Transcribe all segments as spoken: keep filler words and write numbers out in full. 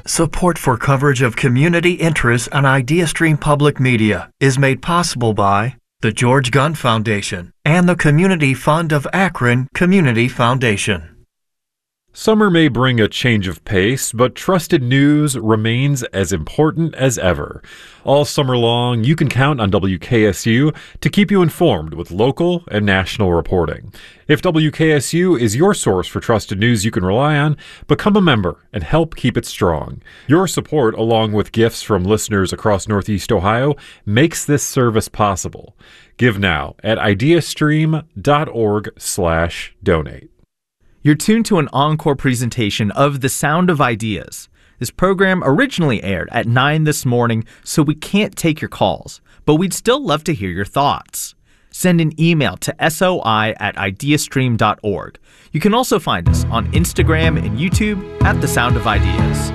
Support for coverage of community interests on IdeaStream Public Media is made possible by the George Gunn Foundation and the Community Fund of Akron Community Foundation. Summer may bring a change of pace, but trusted news remains as important as ever. All summer long, you can count on W K S U to keep you informed with local and national reporting. If W K S U is your source for trusted news you can rely on, become a member and help keep it strong. Your support, along with gifts from listeners across Northeast Ohio, makes this service possible. Give now at ideastream.org slash donate. You're tuned to an encore presentation of The Sound of Ideas. This program originally aired at nine this morning, so we can't take your calls, but we'd still love to hear your thoughts. Send an email to soi at ideastream dot org. You can also find us on Instagram and YouTube at The Sound of Ideas.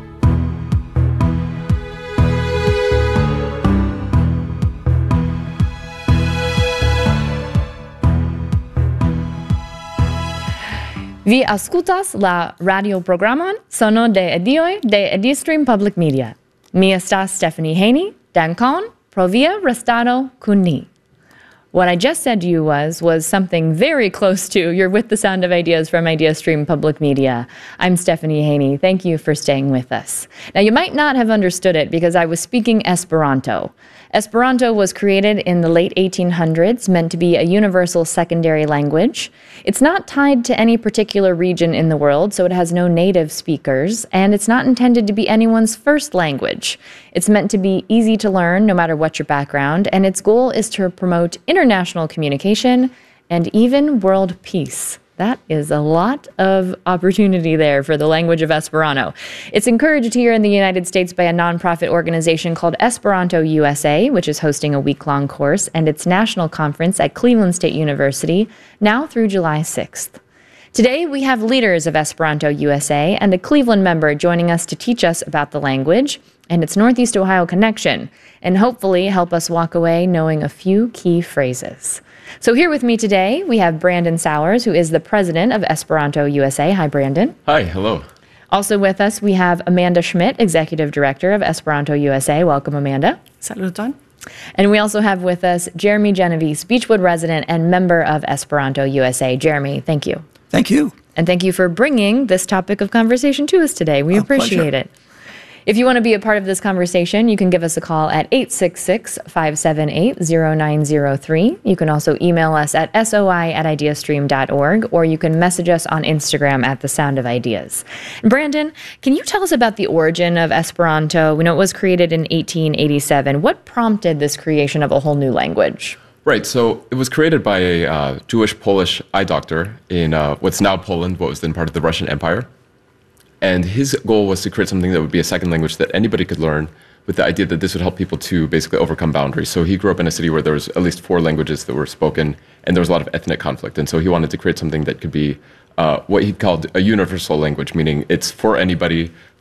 Vi ascultas la radioprogramon Sono de Edioj de IdeaStream Public Media. Mi estas Stephanie Haney, dankon pro via restado kun ni. What I just said to you was, was something very close to, you're with The Sound of Ideas from IdeaStream Public Media. I'm Stephanie Haney. Thank you for staying with us. Now, you might not have understood it because I was speaking Esperanto. Esperanto was created in the late eighteen hundreds, meant to be a universal secondary language. It's not tied to any particular region in the world, so it has no native speakers, and it's not intended to be anyone's first language. It's meant to be easy to learn, no matter what your background, and its goal is to promote international communication and even world peace. That is a lot of opportunity there for the language of Esperanto. It's encouraged here in the United States by a nonprofit organization called Esperanto U S A, which is hosting a week-long course, and its national conference at Cleveland State University, now through July sixth. Today, we have leaders of Esperanto U S A and a Cleveland member joining us to teach us about the language and its Northeast Ohio connection, and hopefully help us walk away knowing a few key phrases. So here with me today, we have Brandon Sowers, who is the president of Esperanto U S A. Hi, Brandon. Hi, hello. Also with us, we have Amanda Schmidt, executive director of Esperanto U S A. Welcome, Amanda. Saluton. And we also have with us Jeremy Genovese, Beechwood resident and member of Esperanto U S A. Jeremy, thank you. Thank you. And thank you for bringing this topic of conversation to us today. We A appreciate pleasure. it. If you want to be a part of this conversation, you can give us a call at eight six six, five seven eight, zero nine zero three. You can also email us at soi at ideastream dot org, or you can message us on Instagram at The Sound of Ideas. Brandon, can you tell us about the origin of Esperanto? We know it was created in eighteen eighty-seven. What prompted this creation of a whole new language? Right, so it was created by a uh, Jewish-Polish eye doctor in uh, what's now Poland, what was then part of the Russian Empire. And his goal was to create something that would be a second language that anybody could learn, with the idea that this would help people to basically overcome boundaries. So he grew up in a city where there was at least four languages that were spoken, and there was a lot of ethnic conflict. And so he wanted to create something that could be uh, what he called a universal language, meaning it's for anybody,